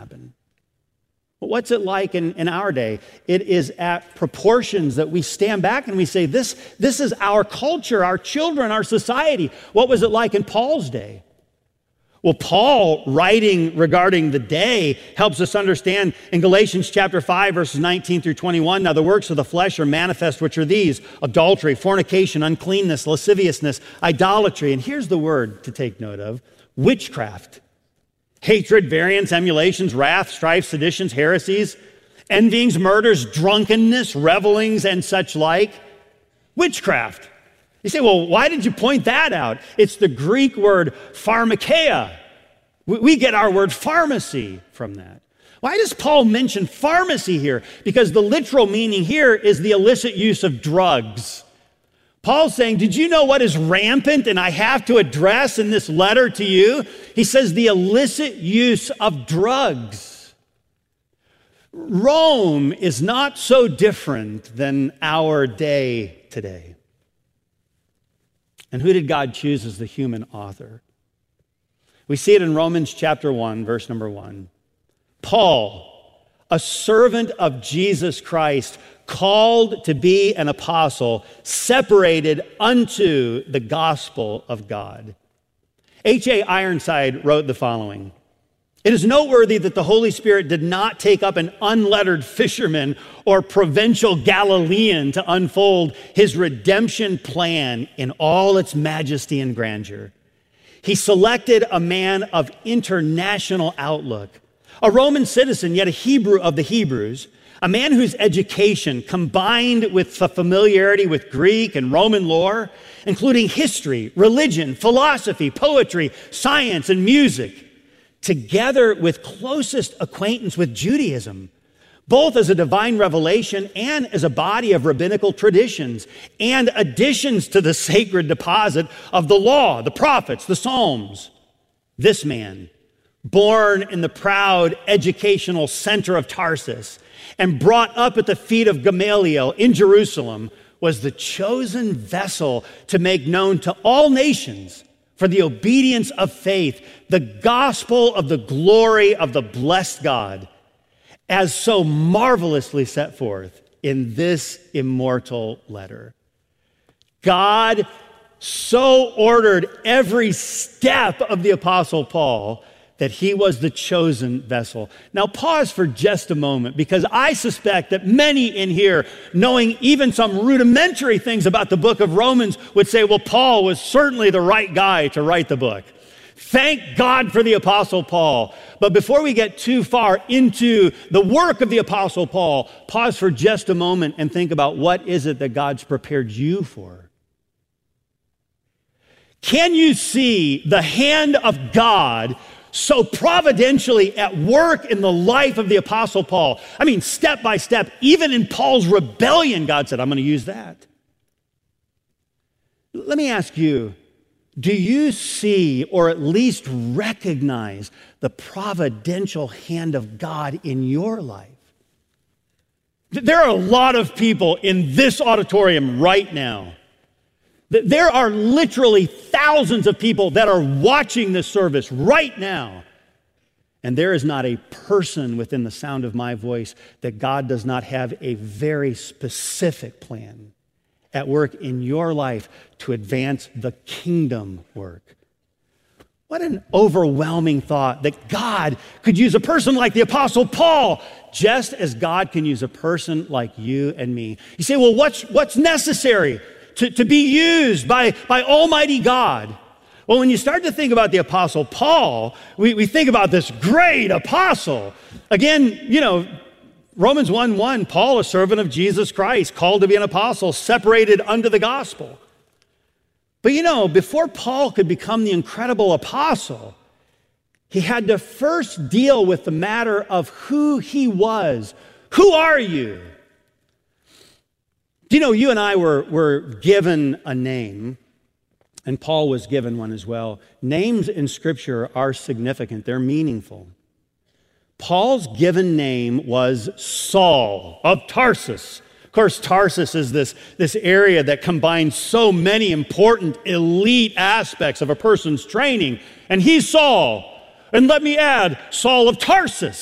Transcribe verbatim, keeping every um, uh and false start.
happen. But what's it like in, in our day? It is at proportions that we stand back and we say, this, this is our culture, our children, our society. What was it like in Paul's day? Well, Paul, writing regarding the day, helps us understand in Galatians chapter five, verses nineteen through twenty-one, now the works of the flesh are manifest, which are these: adultery, fornication, uncleanness, lasciviousness, idolatry. And here's the word to take note of: witchcraft, hatred, variance, emulations, wrath, strife, seditions, heresies, envyings, murders, drunkenness, revelings, and such like. Witchcraft. You say, well, why did you point that out? It's the Greek word pharmakeia. We get our word pharmacy from that. Why does Paul mention pharmacy here? Because the literal meaning here is the illicit use of drugs. Paul's saying, did you know what is rampant and I have to address in this letter to you? He says the illicit use of drugs. Rome is not so different than our day today. And who did God choose as the human author? We see it in Romans chapter one, verse number one. Paul, a servant of Jesus Christ, called to be an apostle, separated unto the gospel of God. H A Ironside wrote the following: it is noteworthy that the Holy Spirit did not take up an unlettered fisherman or provincial Galilean to unfold his redemption plan in all its majesty and grandeur. He selected a man of international outlook, a Roman citizen, yet a Hebrew of the Hebrews, a man whose education, combined with the familiarity with Greek and Roman lore, including history, religion, philosophy, poetry, science, and music, together with closest acquaintance with Judaism, both as a divine revelation and as a body of rabbinical traditions and additions to the sacred deposit of the law, the prophets, the Psalms. This man, born in the proud educational center of Tarsus and brought up at the feet of Gamaliel in Jerusalem, was the chosen vessel to make known to all nations, for the obedience of faith, the gospel of the glory of the blessed God, as so marvelously set forth in this immortal letter. God so ordered every step of the Apostle Paul that he was the chosen vessel. Now pause for just a moment, because I suspect that many in here, knowing even some rudimentary things about the book of Romans, would say, well, Paul was certainly the right guy to write the book. Thank God for the Apostle Paul. But before we get too far into the work of the Apostle Paul, pause for just a moment and think about what is it that God's prepared you for. Can you see the hand of God so providentially at work in the life of the Apostle Paul? I mean, step by step, even in Paul's rebellion, God said, I'm going to use that. Let me ask you, do you see or at least recognize the providential hand of God in your life? There are a lot of people in this auditorium right now. There are literally thousands of people that are watching this service right now. And there is not a person within the sound of my voice that God does not have a very specific plan at work in your life to advance the kingdom work. What an overwhelming thought that God could use a person like the Apostle Paul, just as God can use a person like you and me. You say, well, what's, what's necessary to, to be used by, by Almighty God? Well, when you start to think about the Apostle Paul, we, we think about this great apostle. Again, you know, Romans one one, Paul, a servant of Jesus Christ, called to be an apostle, separated unto the gospel. But you know, before Paul could become the incredible apostle, he had to first deal with the matter of who he was. Who are you? Do you know, you and I were, were given a name, and Paul was given one as well. Names in Scripture are significant. They're meaningful. Paul's given name was Saul of Tarsus. Of course, Tarsus is this, this area that combines so many important elite aspects of a person's training. And he's Saul. And let me add, Saul of Tarsus.